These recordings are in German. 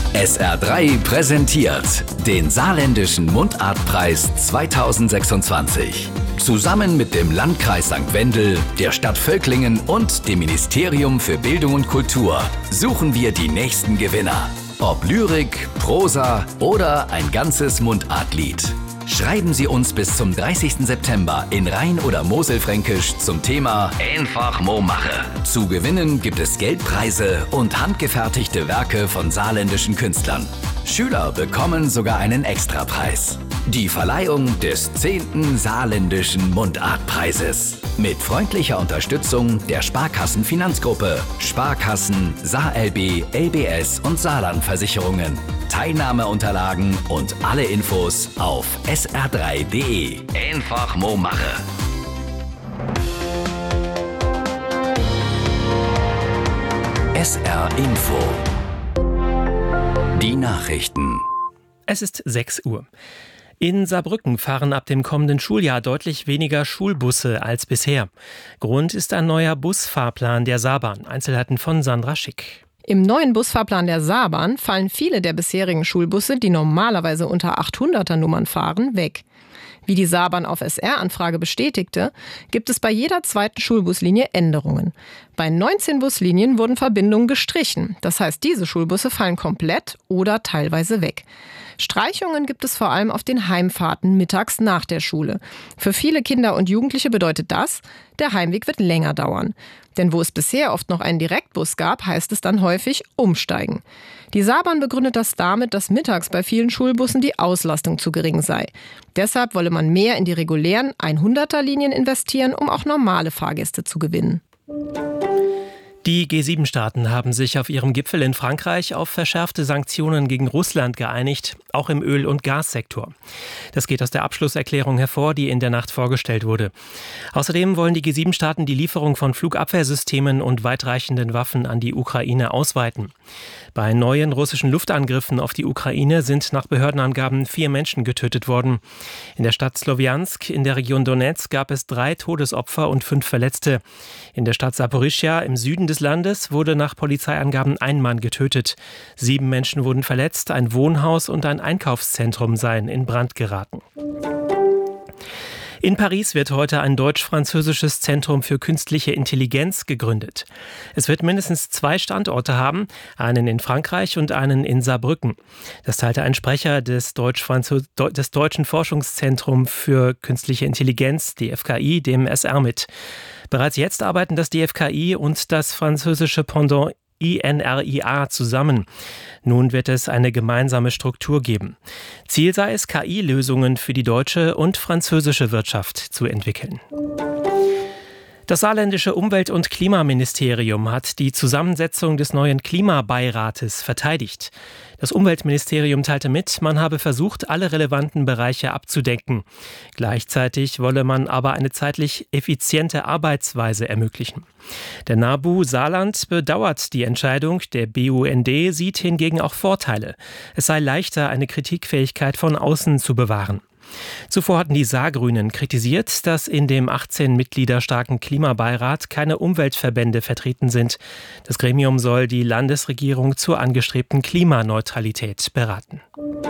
SR3 präsentiert den Saarländischen Mundartpreis 2026. Zusammen mit dem Landkreis St. Wendel, der Stadt Völklingen und dem Ministerium für Bildung und Kultur suchen wir die nächsten Gewinner. Ob Lyrik, Prosa oder ein ganzes Mundartlied. Schreiben Sie uns bis zum 30. September in Rhein- oder Moselfränkisch zum Thema Einfach Mo mache. Zu gewinnen gibt es Geldpreise und handgefertigte Werke von saarländischen Künstlern. Schüler bekommen sogar einen Extrapreis. Die Verleihung des 10. Saarländischen Mundartpreises. Mit freundlicher Unterstützung der Sparkassenfinanzgruppe, Sparkassen, SaarLB, LBS und Saarlandversicherungen. Teilnahmeunterlagen und alle Infos auf sr3.de. Einfach Mo mache. SR Info. Die Nachrichten. Es ist 6 Uhr. In Saarbrücken fahren ab dem kommenden Schuljahr deutlich weniger Schulbusse als bisher. Grund ist ein neuer Busfahrplan der Saarbahn. Einzelheiten von Sandra Schick. Im neuen Busfahrplan der Saarbahn fallen viele der bisherigen Schulbusse, die normalerweise unter 800er Nummern fahren, weg. Wie die Saarbahn auf SR-Anfrage bestätigte, gibt es bei jeder zweiten Schulbuslinie Änderungen. Bei 19 Buslinien wurden Verbindungen gestrichen. Das heißt, diese Schulbusse fallen komplett oder teilweise weg. Streichungen gibt es vor allem auf den Heimfahrten mittags nach der Schule. Für viele Kinder und Jugendliche bedeutet das, der Heimweg wird länger dauern. Denn wo es bisher oft noch einen Direktbus gab, heißt es dann häufig umsteigen. Die Saarbahn begründet das damit, dass mittags bei vielen Schulbussen die Auslastung zu gering sei. Deshalb wolle man mehr in die regulären 100er-Linien investieren, um auch normale Fahrgäste zu gewinnen. Die G7-Staaten haben sich auf ihrem Gipfel in Frankreich auf verschärfte Sanktionen gegen Russland geeinigt, auch im Öl- und Gassektor. Das geht aus der Abschlusserklärung hervor, die in der Nacht vorgestellt wurde. Außerdem wollen die G7-Staaten die Lieferung von Flugabwehrsystemen und weitreichenden Waffen an die Ukraine ausweiten. Bei neuen russischen Luftangriffen auf die Ukraine sind nach Behördenangaben 4 Menschen getötet worden. In der Stadt Slowiansk in der Region Donetsk gab es 3 Todesopfer und 5 Verletzte. In der Stadt Saporischschja im Süden des Landes wurde nach Polizeiangaben ein Mann getötet. 7 Menschen wurden verletzt, ein Wohnhaus und ein Einkaufszentrum seien in Brand geraten. In Paris wird heute ein deutsch-französisches Zentrum für künstliche Intelligenz gegründet. Es wird mindestens 2 Standorte haben, einen in Frankreich und einen in Saarbrücken. Das teilte ein Sprecher des Deutschen Forschungszentrums für künstliche Intelligenz, DFKI, dem SR mit. Bereits jetzt arbeiten das DFKI und das französische Pendant INRIA zusammen. Nun wird es eine gemeinsame Struktur geben. Ziel sei es, KI-Lösungen für die deutsche und französische Wirtschaft zu entwickeln. Das saarländische Umwelt- und Klimaministerium hat die Zusammensetzung des neuen Klimabeirates verteidigt. Das Umweltministerium teilte mit, man habe versucht, alle relevanten Bereiche abzudecken. Gleichzeitig wolle man aber eine zeitlich effiziente Arbeitsweise ermöglichen. Der NABU Saarland bedauert die Entscheidung, der BUND sieht hingegen auch Vorteile. Es sei leichter, eine Kritikfähigkeit von außen zu bewahren. Zuvor hatten die Saargrünen kritisiert, dass in dem 18 Mitglieder starken Klimabeirat keine Umweltverbände vertreten sind. Das Gremium soll die Landesregierung zur angestrebten Klimaneutralität beraten.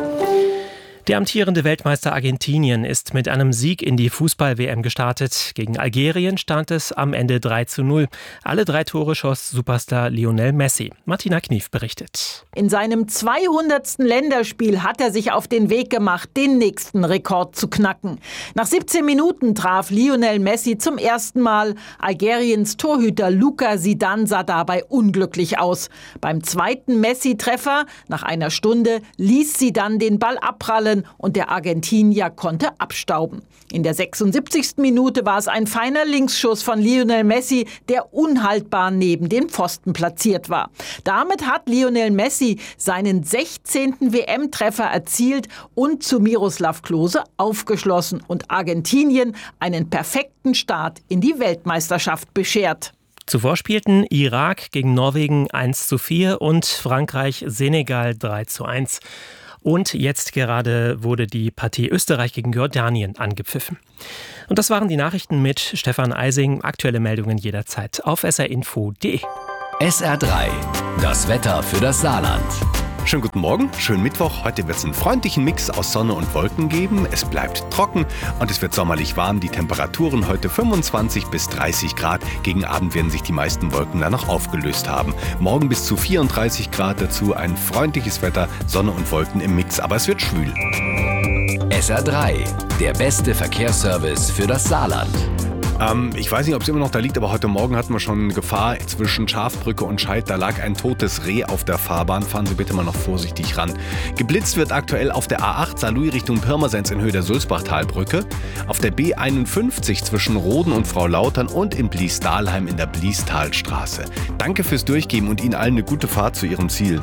Der amtierende Weltmeister Argentinien ist mit einem Sieg in die Fußball-WM gestartet. Gegen Algerien stand es am Ende 3:0. Alle 3 Tore schoss Superstar Lionel Messi. Martina Knief berichtet. In seinem 200. Länderspiel hat er sich auf den Weg gemacht, den nächsten Rekord zu knacken. Nach 17 Minuten traf Lionel Messi zum ersten Mal. Algeriens Torhüter Luka Zidane sah dabei unglücklich aus. Beim zweiten Messi-Treffer, nach einer Stunde, ließ Zidane den Ball abprallen und der Argentinier konnte abstauben. In der 76. Minute war es ein feiner Linksschuss von Lionel Messi, der unhaltbar neben den Pfosten platziert war. Damit hat Lionel Messi seinen 16. WM-Treffer erzielt und zu Miroslav Klose aufgeschlossen und Argentinien einen perfekten Start in die Weltmeisterschaft beschert. Zuvor spielten Irak gegen Norwegen 1:4 und Frankreich Senegal 3:1. Und jetzt gerade wurde die Partie Österreich gegen Jordanien angepfiffen. Und das waren die Nachrichten mit Stefan Eising. Aktuelle Meldungen jederzeit auf srinfo.de. SR3, das Wetter für das Saarland. Schönen guten Morgen, schönen Mittwoch. Heute wird es einen freundlichen Mix aus Sonne und Wolken geben. Es bleibt trocken und es wird sommerlich warm. Die Temperaturen heute 25 bis 30 Grad. Gegen Abend werden sich die meisten Wolken dann noch aufgelöst haben. Morgen bis zu 34 Grad, dazu ein freundliches Wetter, Sonne und Wolken im Mix, aber es wird schwül. SR3, der beste Verkehrsservice für das Saarland. Ich weiß nicht, ob es immer noch da liegt, aber heute Morgen hatten wir schon eine Gefahr zwischen Schafbrücke und Scheid. Da lag ein totes Reh auf der Fahrbahn. Fahren Sie bitte mal noch vorsichtig ran. Geblitzt wird aktuell auf der A8 Saarlouis Richtung Pirmasens in Höhe der Sulzbachtalbrücke, auf der B51 zwischen Roden und Frau Lautern und in Blies-Dahlheim in der Bliestalstraße. Danke fürs Durchgeben und Ihnen allen eine gute Fahrt zu Ihrem Ziel.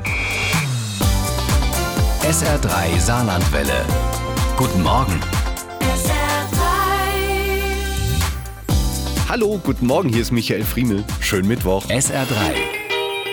SR3 Saarlandwelle. Guten Morgen. Hallo, guten Morgen, hier ist Michael Friemel. Schönen Mittwoch. SR3.